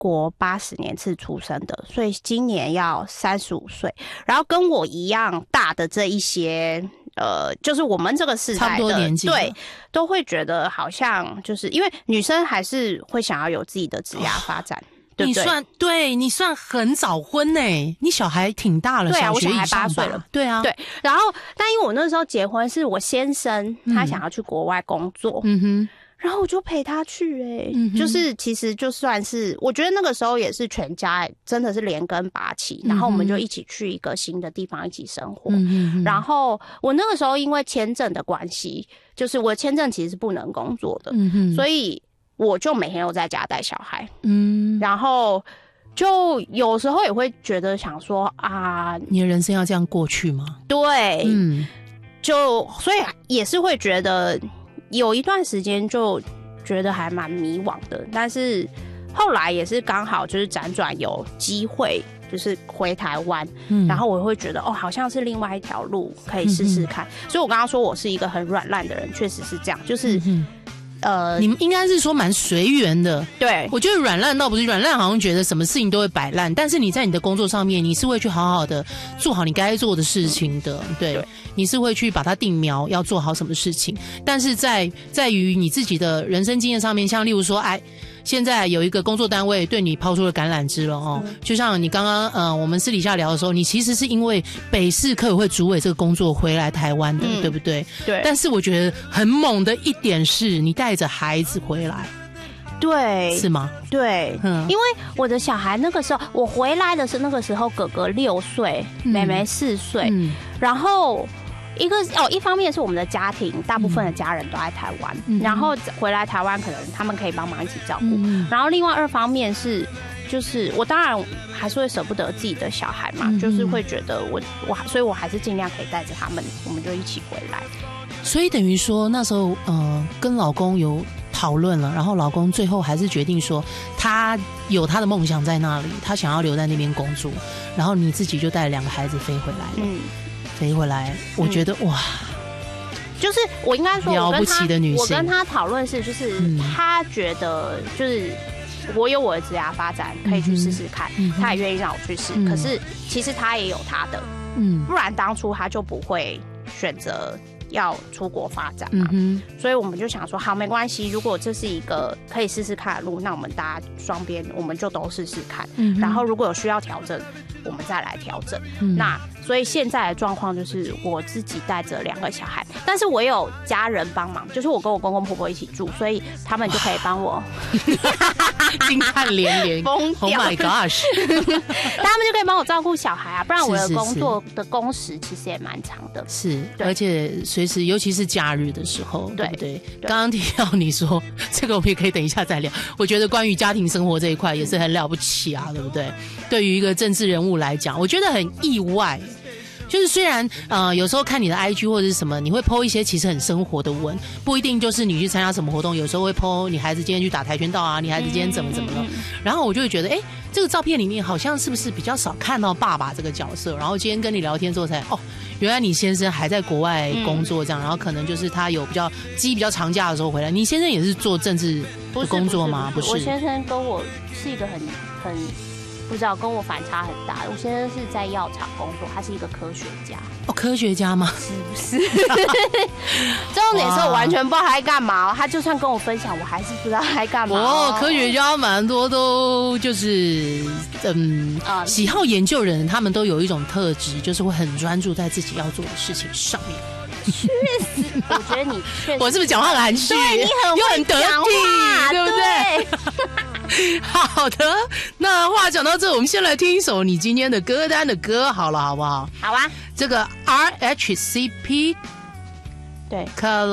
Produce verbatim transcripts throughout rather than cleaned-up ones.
国八十年次出生的，所以今年要三十五岁。然后跟我一样大的这一些，呃，就是我们这个世代的， 差不多年纪， 对，都会觉得好像就是因为女生还是会想要有自己的职业发展。哦，对对， 你算对你算很早婚呢，你小孩挺大了， 对啊， 小学以上吧， 我小孩八岁了， 对啊， 对。然后，但因为我那时候结婚是我先生，他想要去国外工作， 嗯哼， 然后我就陪他去、欸，哎、 嗯， 就是其实就算是我觉得那个时候也是全家真的是连根拔起，然后我们就一起去一个新的地方一起生活。 嗯， 然后我那个时候因为签证的关系，就是我的签证其实是不能工作的， 嗯， 所以我就每天都在家带小孩， 嗯， 然后就有时候也会觉得想说啊， 你的人生要这样过去吗？ 对， 嗯， 就所以也是会觉得有一段时间就觉得还蛮迷惘的，但是后来也是刚好就是辗转有机会。就是回台湾、嗯，然后我会觉得哦，好像是另外一条路可以试试看、嗯。所以我刚刚说我是一个很软烂的人，确实是这样，就是、嗯、呃， 你们应该是说蛮随缘的。 对， 我觉得软烂倒不是软烂，好像觉得什么事情都会摆烂，但是你在你的工作上面，你是会去好好的做好你该做的事情的，对，对你是会去把它定苗要做好什么事情，但是在在于你自己的人生经验上面，像例如说，哎。现在有一个工作单位对你抛出了橄榄枝了哦、嗯，就像你刚刚呃，我们私底下聊的时候，你其实是因为北市客委会主委这个工作回来台湾的、嗯，对不对？ 对。 但是我觉得很猛的一点是你带着孩子回来， 对， 是吗？ 对，嗯，因为我的小孩那个时候我回来的是那个时候哥哥六岁，妹妹四岁，嗯，然后。一个哦，一方面是我们的家庭，大部分的家人都在台湾、嗯，然后回来台湾可能他们可以帮忙一起照顾、嗯。然后另外二方面是，就是我当然还是会舍不得自己的小孩嘛，嗯、就是会觉得我我，所以我还是尽量可以带着他们，我们就一起回来。 所以等于说那时候呃跟老公有讨论了，然后老公最后还是决定说他有他的梦想在那里，他想要留在那边工作，然后你自己就带了两个孩子飞回来了。嗯。飞回来，我觉得、嗯、哇， 就是我应该说了不起的女性， 我跟他讨论是，就是他觉得就是我有我的职业发展可以去试试看、嗯，他也愿意让我去试、嗯，可是其实他也有他的，嗯，不然当初他就不会选择要出国发展嘛、嗯，所以我们就想说，好，没关系，如果这是一个可以试试看的路，那我们大家双边我们就都试试看、嗯，然后如果有需要调整，我们再来调整，嗯、那。所以现在的状况就是我自己带着两个小孩，但是我有家人帮忙，就是我跟我公公婆婆一起住，所以他们就可以帮我惊叹连连， 疯掉 ！Oh my gosh！ 他们就可以帮我照顾小孩啊，不然我的工作的工时其实也蛮长的。 是，而且随时，尤其是假日的时候，对不对？刚刚提到你说这个，我们也可以等一下再聊。我觉得关于家庭生活这一块也是很了不起啊，对不对？对于一个政治人物来讲，我觉得很意外。就是虽然呃有时候看你的 I G 或者是什么，你会 po 一些其实很生活的文，不一定就是你去参加什么活动，有时候会 po 你孩子今天去打跆拳道啊，你孩子今天怎么怎么了，然后我就会觉得，哎，这个照片里面好像是不是比较少看到爸爸这个角色？然后今天跟你聊天之后才，哦，原来你先生还在国外工作这样，然后可能就是他有比较积比较长假的时候回来。你先生也是做政治的工作吗？ 不是，不是，不是，我先生跟我是一个很很。不知道跟我反差很大，我先生是在药厂工作，他是一个科学家。 哦，科学家吗？ 是不是？重点是我完全不知道他在干嘛，他就算跟我分享，我还是不知道他在干嘛。 哦，科学家蛮多都就是嗯、呃，喜好研究人，他们都有一种特质，就是会很专注在自己要做的事情上面。 确实，我觉得你确实， 我是不是讲话很含蓄？ 对，你很又很得体，对不对？好的，那话讲到这，我们先来听一首你今天的歌单的歌，好了，好不好？ 好啊。 这个 R H C P 对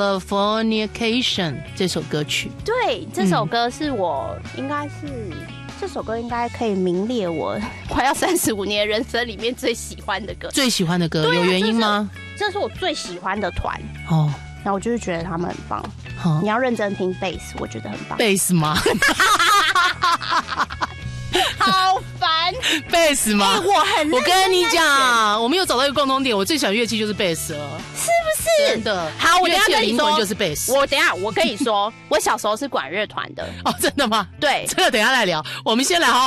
Californication 这首歌曲， 对，这首歌是我、嗯、应该是这首歌应该可以名列我快要三十五年人生里面最喜欢的歌。 最喜欢的歌、啊、有原因吗？ 这是我最喜欢的团哦， 然后我就是觉得他们很棒。哦、你要认真听贝斯，我觉得很棒。 贝斯吗？ 好烦， 贝斯吗？ 欸、我很， 我跟你讲，我们有找到一个共同点，我最喜欢乐器就是贝斯了， 是不真的。 好，我等一下跟你说， 就是贝斯。 我等一下我跟你说，我小时候是管乐团的。 哦，真的吗？ 对， 这个等一下再聊。我们先来好好